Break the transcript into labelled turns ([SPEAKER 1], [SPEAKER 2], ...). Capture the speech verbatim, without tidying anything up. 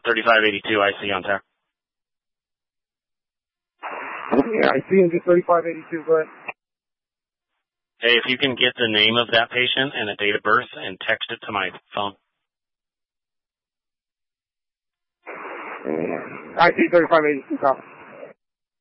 [SPEAKER 1] thirty-five eighty-two I C on tap.
[SPEAKER 2] Yeah, I see him just thirty-five eighty-two, go ahead.
[SPEAKER 1] Hey, if you can get the name of that patient and a date of birth and text it to my phone.
[SPEAKER 2] I see thirty-five eighty-two, copy.